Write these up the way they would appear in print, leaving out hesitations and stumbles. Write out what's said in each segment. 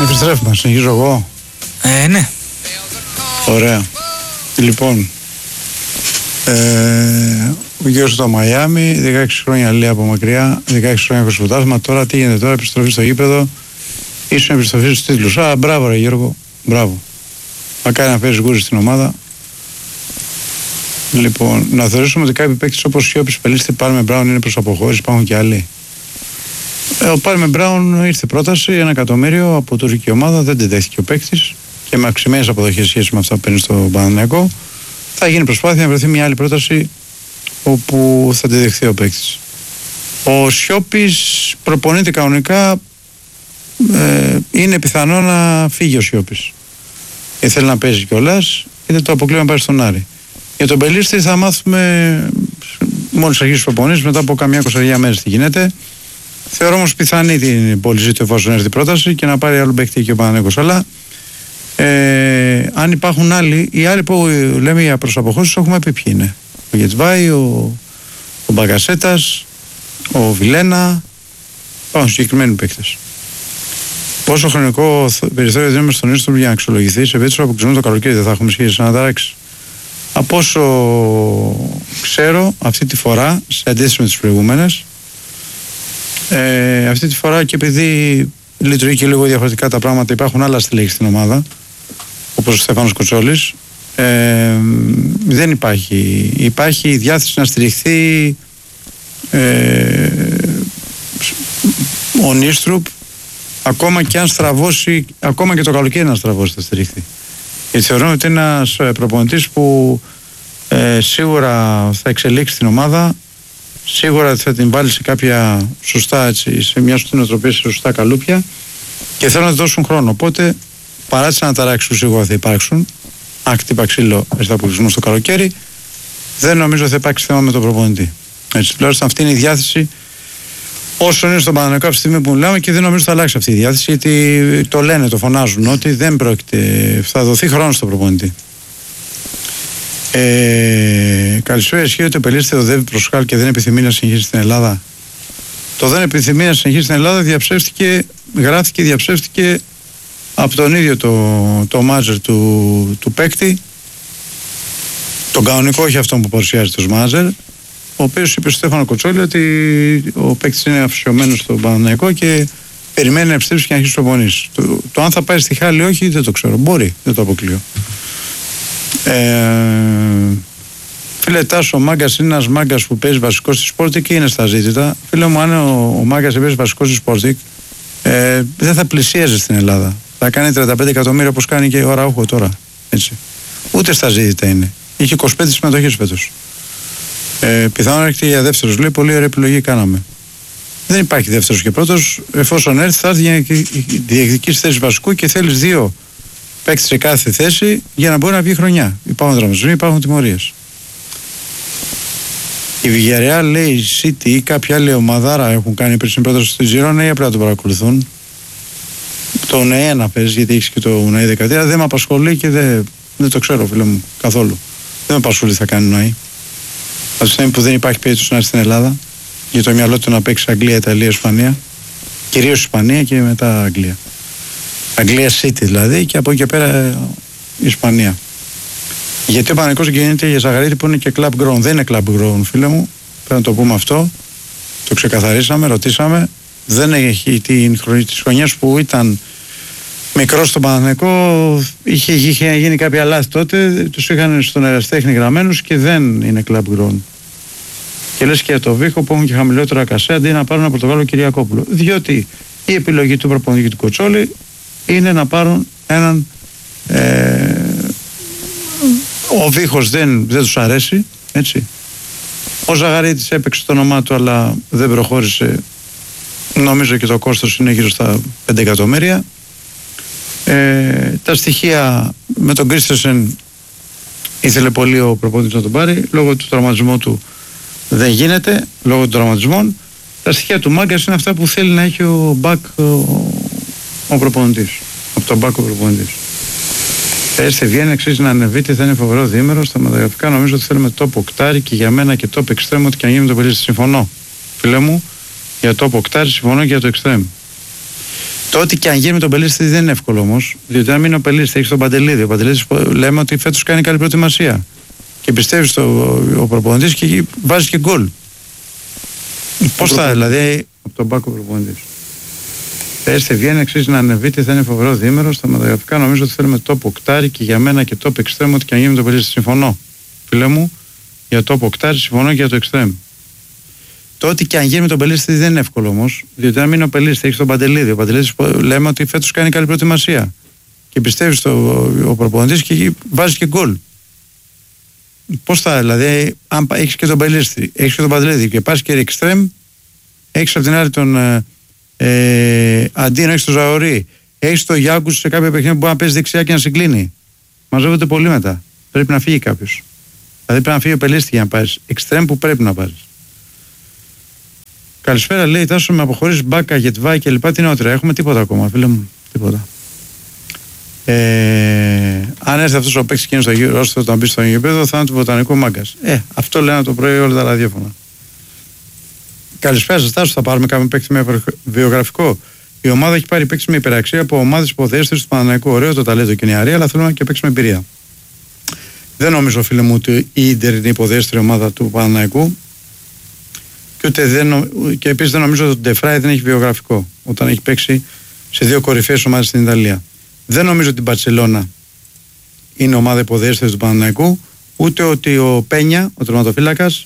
Επιστρέφουμε, συνεχίζω εγώ. Ναι. Ωραία. Λοιπόν, ο γιος στο Μαϊάμι, 16 χρόνια λέει από μακριά, 16 χρόνια πρωτάθλημα. Τώρα τι γίνεται, τώρα επιστροφή στο γήπεδο, ίσως επιστροφή στους τίτλους. Μπράβο ρε Γιώργο, μπράβο. Μακάρι να φέρεις γκούρι στην ομάδα. Λοιπόν, να θεωρήσουμε ότι κάποιοι παίκτες όπως Σιώπης, Πελίστη, Πάλμε Μπράουν είναι προς αποχώρηση, υπάρχουν και άλλοι. Ο Πάλμε Μπράουν ήρθε πρόταση 1 εκατομμύριο από τουρκική ομάδα, δεν την δέχτηκε ο παίκτης και με αυξημένες αποδοχές σχέση με αυτά που παίρνει στο Παναθηναϊκό. Θα γίνει προσπάθεια να βρεθεί μια άλλη πρόταση όπου θα τη δεχθεί ο παίκτης. Ο Σιώπης προπονείται κανονικά, είναι πιθανό να φύγει ο Σιώπης. Θέλει να παίζει κιόλας και δεν το αποκλείω να πάει στον Άρη. Για τον Πελίστη θα μάθουμε μόλις αρχίσει τους προπονήσεις, μετά από καμιά 20 μέρες τι γίνεται. Θεωρώ όμως πιθανή την πώληση του εφόσον έρθει η πρόταση και να πάρει άλλο παίκτη και ο Παναθηναϊκός. Αλλά αν υπάρχουν άλλοι, οι άλλοι που λέμε για προς αποχώρηση έχουμε πει ποιοι είναι. Ο Γετβάη, ο Μπαγκασέτας, ο Βιλένα, υπάρχουν συγκεκριμένοι παίκτες. Πόσο χρονικό περιθώριο δίνουμε στον Ήρστρο για να αξιολογηθεί σε περίπτωση που αποκλεισμένο το καλοκαίρι, δεν θα έχουμε σχέση να ταράξει. Από όσο ξέρω, αυτή τη φορά, σε αντίθεση με τις προηγούμενες, αυτή τη φορά και επειδή λειτουργεί και λίγο διαφορετικά τα πράγματα, υπάρχουν άλλα στελέχη στην ομάδα, όπως ο Στέφανος Κοτσόλης, δεν υπάρχει. Υπάρχει η διάθεση να στηριχθεί ο Νίστρουπ, ακόμα και αν στραβώσει, ακόμα και το καλοκαίρι να στραβώσει θα στηριχθεί. Γιατί θεωρώ ότι είναι ένας προπονητής που σίγουρα θα εξελίξει την ομάδα, σίγουρα θα την βάλει σε κάποια σωστά, έτσι, σε μια σωστή νοοτροπία, σε σωστά καλούπια και θέλω να τη δώσουν χρόνο. Οπότε παρά τις αναταράξεις που σίγουρα θα υπάρξουν, αν χτύπα ξύλο στα αποκλεισμό στο καλοκαίρι, δεν νομίζω θα υπάρξει θέμα με τον προπονητή. Έτσι, τουλάχιστον αυτή είναι η διάθεση όσο είναι στον Παναθηναϊκό αυτή τη στιγμή που μιλάμε και δεν νομίζω θα αλλάξει αυτή η διάθεση, γιατί το λένε, το φωνάζουν ότι δεν πρόκειται, θα δοθεί χρόνο στον προπονητή. Καλησπέρα, ισχύει ότι ο Πελίστη οδεύει προς Χάλ και δεν επιθυμεί να συνεχίσει στην Ελλάδα. Το δεν επιθυμεί να συνεχίσει στην Ελλάδα γράφτηκε, διαψεύστηκε από τον ίδιο το μάζερ του παίκτη, τον κανονικό, όχι αυτόν που παρουσιάζεται ως μάζερ, ο οποίος είπε στο Στέφανο Κοτσόλη ότι ο παίκτης είναι αφοσιωμένος στον Παναθηναϊκό και περιμένει να επιστρέψει και να αρχίσει προπονήσεις. Το αν θα πάει στη Χάλη ή όχι δεν το ξέρω. Μπορεί, δεν το αποκλείω. Φίλε Τάσο, ο Μάγκας είναι ένας μάγκας που παίζει βασικό στη Sporting και είναι στα ζήτητα. Φίλε μου, αν ο Μάγκας παίζει βασικό στη Sporting, δεν θα πλησίαζε στην Ελλάδα. Θα κάνει 35 εκατομμύρια όπως κάνει και ο Ραούχο τώρα. Έτσι. Ούτε στα ζήτητα είναι. Είχε 25 συμμετοχές φέτος. Πιθανόν έρχεται για δεύτερος. Λέει, πολύ ωραία επιλογή κάναμε. Δεν υπάρχει δεύτερος και πρώτος. Εφόσον έρθει, θα έρθει για να διεκδικήσει θέση βασικού και θέλει 2 παίκτες σε κάθε θέση για να μπορεί να βγει χρονιά. Υπάρχουν δραματισμοί, υπάρχουν τιμωρίες. Η Villarreal, λέει, η City ή κάποια άλλη ομαδάρα έχουν κάνει πριν στην πρόταση στη Ζιρόνα ή απλά το παρακολουθούν. Το ΟΝΕ να παίζει, γιατί έχει και το ΟΝΕ 13. Δεν με απασχολεί και δεν το ξέρω, φίλε μου, καθόλου. Δεν με απασχολεί τι θα κάνει ο ΟΝΕ. Από τη στιγμή που δεν υπάρχει περίπτωση να έρθει στην Ελλάδα, για το μυαλό του να παίξει Αγγλία, Ιταλία, Ισπανία, κυρίως Ισπανία και μετά Αγγλία. Αγγλία City δηλαδή και από εκεί και πέρα Ισπανία. Γιατί ο Παναθηναϊκός γίνεται για Ζαγαρίτη που είναι και club grown. Δεν είναι club grown, φίλε μου. Πρέπει να το πούμε αυτό. Το ξεκαθαρίσαμε, ρωτήσαμε. Δεν έχει τις χρονιές που ήταν μικρός στον Παναθηναϊκό, είχε γίνει κάποια λάθη τότε, τους είχαν στον ερασιτέχνη γραμμένους και δεν είναι club grown. Και λες και για το Βίχο που έχουν και χαμηλότερα κασέ αντί να πάρουν ένα Πορτογάλο Κυριακόπουλο. Διότι η επιλογή του προπονητή του Κοτσόλη είναι να πάρουν έναν. Ο Βίχος δεν τους αρέσει, έτσι. Ο Ζαγαρίτης έπαιξε το όνομά του αλλά δεν προχώρησε. Νομίζω και το κόστος είναι γύρω στα 5 εκατομμύρια. Τα στοιχεία με τον Κρίστενσεν ήθελε πολύ ο προπονητής να τον πάρει. Λόγω του τραυματισμού του δεν γίνεται, λόγω των τραυματισμών. Τα στοιχεία του Μάγκας είναι αυτά που θέλει να έχει ο προπονητής. Από τον Μπακ ο προπονητής. Έρθε Βιέννη, αξίζει να ανεβείτε, θα είναι φοβερό διήμερο. Στα μεταγραφικά νομίζω ότι θέλουμε top οκτάρι και για μένα και top extreme, ό,τι και αν γίνει με τον Πελίστη. Συμφωνώ, φίλε μου, για top οκτάρι, συμφωνώ και για το extreme. Το ότι και αν γίνει με τον Πελίστη δεν είναι εύκολο όμως. Διότι αν μείνει ο Πελίστη, έχει τον Παντελίδη. Ο Παντελίδης λέμε ότι φέτος κάνει καλή προετοιμασία. Και πιστεύει ο προπονητής και βάζει και γκολ. Πώς θα, δηλαδή, από τον Μπάκο προπονητής. Έρθει, βγαίνει, αξίζει να ανεβείτε, θα είναι φοβερό διήμερο. Στα μεταγραφικά νομίζω ότι θέλουμε τόπο οκτάρι και για μένα και τόπο εξτρέμ. Ότι και αν γίνει με τον Πελίστη, συμφωνώ. Φίλε μου, για τόπο οκτάρι συμφωνώ και για το εξτρέμ. Το ότι και αν γίνει με τον Πελίστη δεν είναι εύκολο όμως. Διότι αν μείνει ο Πελίστη, έχει τον Παντελίδη. Ο Παντελίδης λέμε ότι φέτος κάνει καλή προετοιμασία. Και πιστεύει ο προπονητής και βάζει και γκολ. Πώς θα, δηλαδή, αν έχεις και τον Πελίστη, έχεις και τον Παντελίδη και πας και εξτρέμ, έχεις από την άλλη τον αντί να έχεις τον Ζαωρί, έχεις τον Γιάγκους σε κάποια παιχνίδια που μπορεί να παίζει δεξιά και να συγκλίνει. Μαζεύονται πολύ μετά. Πρέπει να φύγει κάποιος. Δηλαδή πρέπει να φύγει ο Πελίστη για να πάρεις εξτρέμ που πρέπει να πάρεις. Καλησπέρα, λέει Τάσο, με αποχωρήσεις Μπάκα, Γετβάη και λοιπά. Τι νεότερα, έχουμε τίποτα ακόμα, φίλε μου. Τίποτα. Αν έρθει αυτός ο παίκτης εκείνος στο γύρο, ώστε να μπει στο γήπεδο, θα είναι του Βοτανικού μάγκας. Αυτό λένε το πρωί όλα τα ραδιόφωνα. Καλησπέρα σας, Τάσο, θα πάρουμε κάποιο παίκτη με βιογραφικό. Η ομάδα έχει πάρει παίκτη με υπεραξία από ομάδες υποδέστερες του Παναθηναϊκού. Ωραίο το ταλέντο και η νεαρία, αλλά θέλουμε και παίκτη με εμπειρία. Δεν νομίζω, φίλε μου, ότι η Ίντερ είναι η υποδέστερη ομάδα του Παναθηναϊκού. Και επίσης δεν νομίζω ότι ο Ντεφράι δεν έχει βιογραφικό όταν έχει παίξει σε δύο κορυφαίες ομάδες στην Ιταλία. Δεν νομίζω ότι η Μπαρσελόνα είναι ομάδα υποδέστερης του Παναθηναϊκού, ούτε ότι ο Πένια, ο τερματοφύλακας,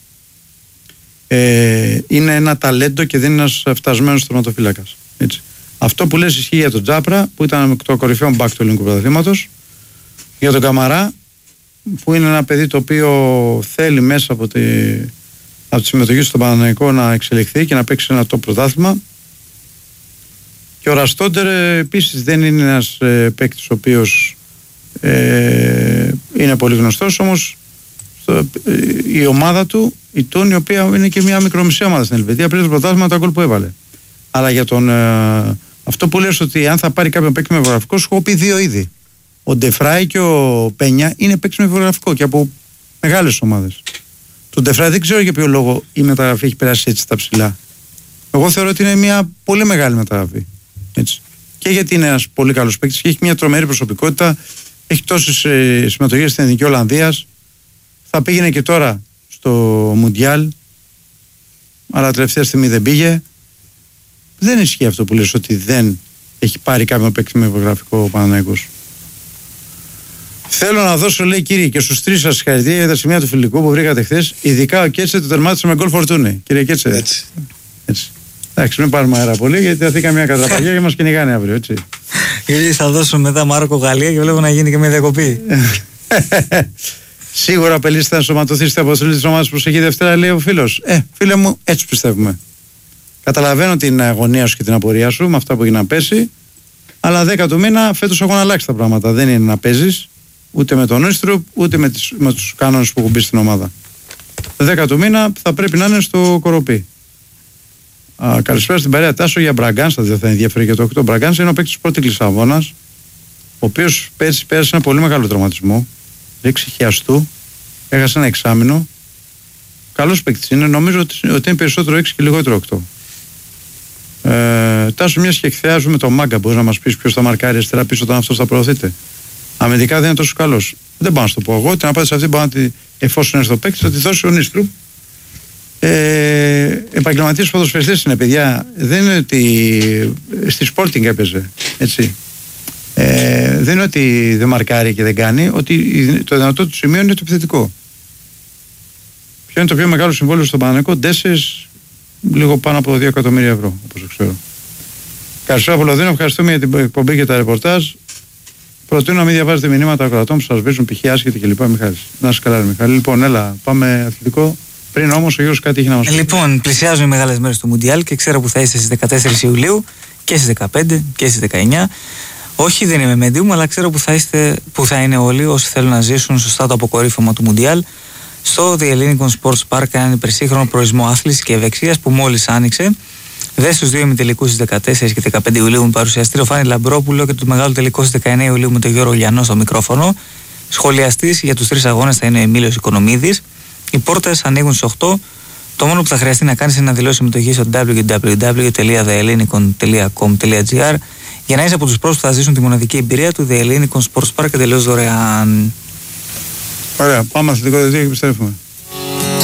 είναι ένα ταλέντο και δεν είναι ένας φτασμένος τερματοφύλακας. Αυτό που λες ισχύει για τον Τζάπρα, που ήταν το κορυφαίο μπακ του ελληνικού πρωταθλήματος, για τον Καμαρά, που είναι ένα παιδί το οποίο θέλει μέσα από τη συμμετοχή στον Παναθηναϊκό να εξελιχθεί και να παίξει ένα top πρωτάθλημα. Και ο Ραστόντερ επίσης δεν είναι ένας παίκτης ο οποίος είναι πολύ γνωστός, όμως η ομάδα του, η Τούν, η οποία είναι και μια μικρομεσαία ομάδα στην Ελβετία, πριν το πρωτάθλημα τα γκολ που έβαλε. Αλλά για τον αυτό που λες ότι αν θα πάρει κάποιον παίκτη με βιογραφικό, σου έχω πει δύο είδη. Ο Ντεφράι και ο Πένια είναι παίκτη με βιογραφικό και από μεγάλες ομάδες. Τον Ντεφράι δεν ξέρω για ποιο λόγο η μεταγραφή έχει περάσει έτσι στα ψηλά. Εγώ θεωρώ ότι είναι μια πολύ μεγάλη μεταγραφή. Έτσι. Και γιατί είναι ένας πολύ καλός παίκτης και έχει μια τρομερή προσωπικότητα, έχει τόσες συμμετοχές στην Εθνική Ολλανδίας. Θα πήγαινε και τώρα στο Μουντιάλ, αλλά τελευταία στιγμή δεν πήγε. Δεν ισχύει αυτό που λες ότι δεν έχει πάρει κάποιον παίκτη με βιογραφικό ο Παναθηναϊκός. Θέλω να δώσω, λέει, κύριε, και στους τρεις σας συγχαρητήρια για τα σημεία του φιλικού που βρήκατε χθες. Ειδικά ο Κέτσε το τερμάτισε με γκολ φορτούνη. Κύριε Κέτσε. Έτσι. Εντάξει, μην πάρουμε αέρα πολύ, γιατί θα θήκα μια κατραπαγιά και μας κυνηγάνε αύριο, έτσι. Γιατί θα δώσουμε μετά Μάρκο Γαλλία και βλέπω να γίνει και μια διακοπή. Σίγουρα Πελίστη θα ενσωματωθεί στην αποστολή της ομάδας που έχει Δευτέρα, λέει ο φίλος. Φίλε μου, έτσι πιστεύουμε. Καταλαβαίνω την αγωνία σου και την απορία σου με αυτά που έγιναν πέρσι, αλλά 10 του μήνα φέτος έχουν αλλάξει τα πράγματα. Δεν είναι να παίζεις ούτε με τον Ίστρουπ, ούτε με τους κανόνες που έχουν μπει στην ομάδα. 10 του μήνα θα πρέπει να είναι στο Κοροπή. Καλησπέρα στην παρέα Τάσο για Μπραγκάνσα, δεν θα ενδιαφέρει για το 8. Μπραγκάνσα είναι ο παίκτης πρώτη Λισαβόνας, ο οποίος πέρασε ένα πολύ μεγάλο τραυματισμό. Ρίξει χιαστού, έχασε ένα εξάμηνο. Καλός παίκτης είναι, νομίζω ότι είναι περισσότερο 6 και λιγότερο 8. Τάσο, μιας και εκθεάζουμε τον Μάγκα, μπορεί να μας πεις ποιος θα μαρκάρει αριστερά πίσω όταν αυτός θα προωθείται. Αμυντικά δεν είναι τόσο καλός. Δεν πάω να σου το πω εγώ. Την απάντηση αυτή μπορεί να εφόσον είναι στο παίκτη, θα τη δώσει ο Νίστρουπ. Επαγγελματίες ποδοσφαιριστές είναι, παιδιά. Δεν είναι ότι στη Sporting έπαιζε. Έτσι. Δεν είναι ότι δεν μαρκάρει και δεν κάνει, ότι το δυνατό του σημείο είναι το επιθετικό. Ποιο είναι το πιο μεγάλο συμβόλαιο στον Παναθηναϊκό? Ντέσσερις, λίγο πάνω από 2 εκατομμύρια ευρώ, όπως ξέρω. Καλησπέρα από Λονδίνο, ευχαριστούμε για την εκπομπή και τα ρεπορτάζ. Προτείνω να μην διαβάζετε μηνύματα ακροατών που σας βρίσκουν π.χ. άσχετοι κλπ. Μιχάλης. Να σας καλά, Μιχάλη. Λοιπόν, έλα, πάμε αθλητικό. Πριν όμως ο Γιώργος κάτι έχει να μας πει. Λοιπόν, πλησιάζουν οι μεγάλες μέρες του Μουντιάλ και ξέρω που θα είστε στις 14 Ιουλίου και στις 15 και στις 19. Όχι, δεν είμαι medium, αλλά ξέρω που θα είναι όλοι όσοι θέλουν να ζήσουν σωστά το αποκορύφωμα του Μουντιάλ στο The Hellenic Sports Park, έναν υπερσύγχρονο προορισμό άθλησης και ευεξίας που μόλις άνοιξε. Δε στους δύο ημιτελικούς στις 14 και 15 Ιουλίου με παρουσιαστή ο Φάνη Λαμπρόπουλο και το μεγάλο τελικό στις 19 Ιουλίου με τον Γιώργο Λιανό στο μικρόφωνο. Σχολιαστής για τους τρεις αγώνες θα είναι ο Εμίλιος Οικονομίδης. Οι πόρτες ανοίγουν στις 8 Το μόνο που θα χρειαστεί να κάνεις είναι να δηλώσεις συμμετοχή στο www.theellinikon.com.gr για να είσαι από τους πρώτους που θα ζήσουν τη μοναδική εμπειρία του The Ellinikon Sports Park εντελώς δωρεάν. Ωραία, πάμε αθλητικό δελτίο και επιστρέφουμε.